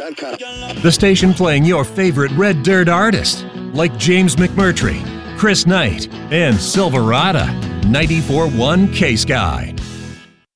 The station playing your favorite red dirt artists, like James McMurtry, Chris Knight, and Silverado. 94.1 K-Sky.